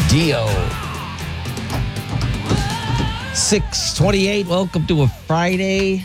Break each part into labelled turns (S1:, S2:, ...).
S1: Dio. 6:28. Welcome to a Friday.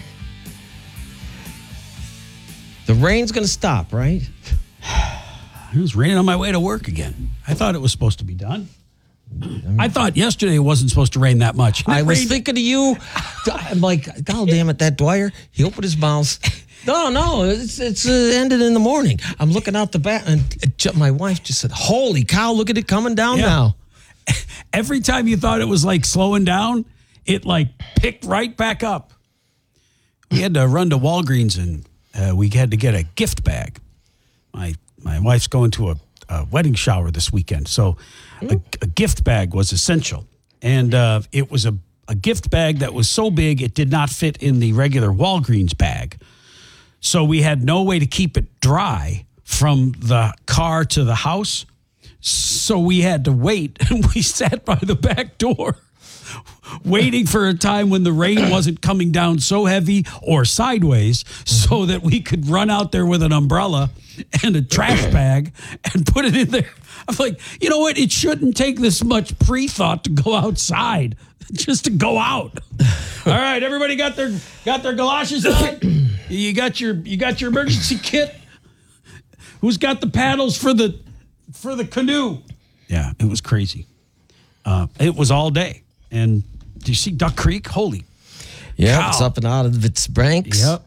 S1: The rain's going to stop, right?
S2: It was raining on my way to work again. I thought it was supposed to be done. I thought yesterday it wasn't supposed to rain that much.
S1: I was thinking of you. I'm like, God damn it, that Dwyer. He opened his mouth. No, it's ended in the morning. I'm looking out the back, and my wife just said, holy cow, look at it coming down now.
S2: Every time you thought it was like slowing down, it like picked right back up. We had to run to Walgreens, and we had to get a gift bag. My wife's going to a wedding shower this weekend, so a gift bag was essential. And it was a gift bag that was so big it did not fit in the regular Walgreens bag. So we had no way to keep it dry from the car to the house. So we had to wait, and we sat by the back door waiting for a time when the rain wasn't coming down so heavy or sideways so that we could run out there with an umbrella and a trash bag and put it in there. I'm like, you know what? It shouldn't take this much pre-thought to go outside, just to go out. All right, everybody got their galoshes on? You got your emergency kit? Who's got the paddles for the canoe? Yeah, it was crazy. It was all day. And do you see Duck Creek? Holy cow.
S1: It's up and out of its banks.
S2: Yep.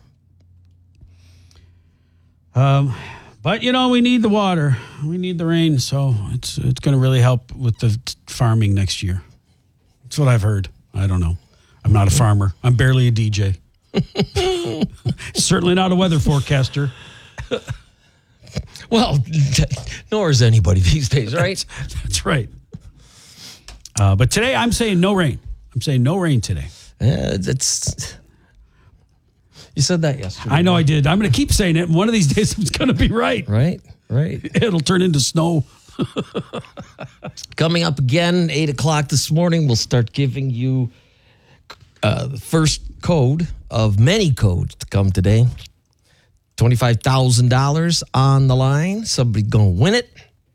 S2: But, we need the water. We need the rain, so it's going to really help with the farming next year. That's what I've heard. I don't know. I'm not a farmer. I'm barely a DJ. Certainly not a weather forecaster.
S1: Well, nor is anybody these days, right?
S2: That's right. But today I'm saying no rain. I'm saying no rain today.
S1: You said that yesterday.
S2: I know I did. I'm going to keep saying it. And one of these days it's going to be right.
S1: Right.
S2: It'll turn into snow.
S1: Coming up again, 8 o'clock this morning, we'll start giving you the first code of many codes to come today. $25,000 on the line. Somebody going to win it.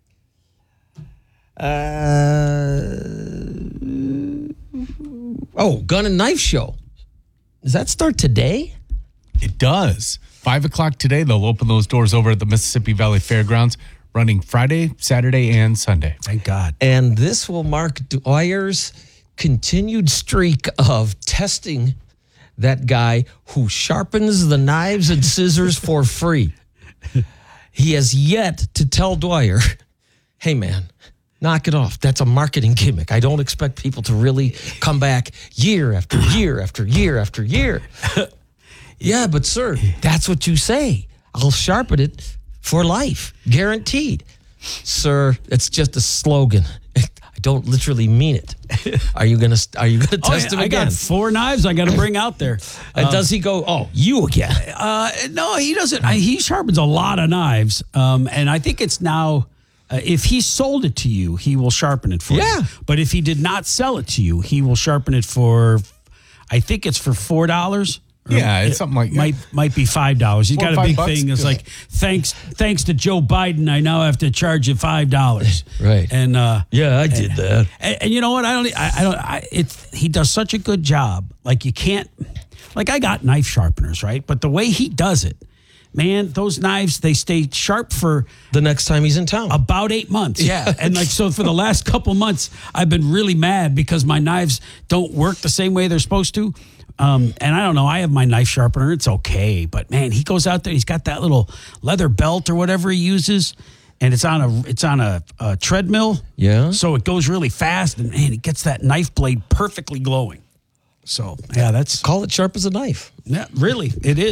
S1: Gun and Knife Show. Does that start today?
S3: It does. 5 o'clock today, they'll open those doors over at the Mississippi Valley Fairgrounds, running Friday, Saturday, and Sunday.
S2: Thank God.
S1: And this will mark Dwyer's continued streak of testing that guy who sharpens the knives and scissors for free. He has yet to tell Dwyer, hey, man, knock it off. That's a marketing gimmick. I don't expect people to really come back year after year after year after year. Yeah, but sir, that's what you say. I'll sharpen it for life, guaranteed. Sir, it's just a slogan. I don't literally mean it. Are you gonna test him again?
S2: I got 4 knives I got to bring out there.
S1: And does he go, you again?
S2: No, he doesn't. He sharpens a lot of knives. And I think it's now, if he sold it to you, he will sharpen it for you. But if he did not sell it to you, he will sharpen it for, I think it's for $4.
S3: Yeah, it's something like that.
S2: Might be $5. He's got a big
S3: $5.
S2: thing. It's like, thanks to Joe Biden, I now have to charge you $5.
S1: Right.
S2: And
S1: I did that.
S2: And you know what? He does such a good job. Like, you can't, like, I got knife sharpeners, right? But the way he does it, man, those knives, they stay sharp for
S1: the next time he's in town.
S2: About 8 months. Yeah. And so for the last couple months, I've been really mad because my knives don't work the same way they're supposed to. And I don't know, I have my knife sharpener. It's okay. But man, he goes out there, he's got that little leather belt or whatever he uses. And it's on a treadmill.
S1: Yeah.
S2: So it goes really fast, and man, it gets that knife blade perfectly glowing. So yeah, call
S1: it sharp as a knife.
S2: Yeah, really, it is.